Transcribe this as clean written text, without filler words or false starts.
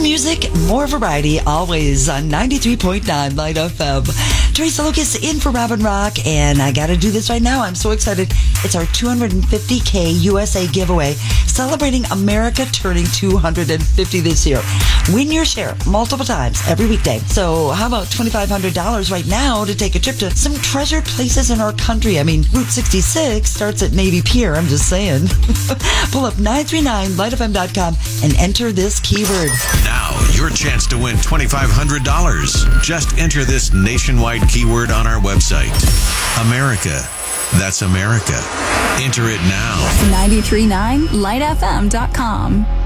music, more variety, always on 93.9 Light FM. Teresa Lucas in for Robin Rock, and I got to do this right now. I'm so excited. It's our 250K USA giveaway, celebrating America turning 250 this year. Win your share multiple times every weekday. So how about $2,500 right now to take a trip to some treasured places in our country? I mean, Route 66 starts at Navy Pier. I'm just saying. Pull up 939lightfm.com and enter this keyword. Now, your chance to win $2,500. Just enter this nationwide keyword on our website. America. That's America. Enter it now. 939lightfm.com.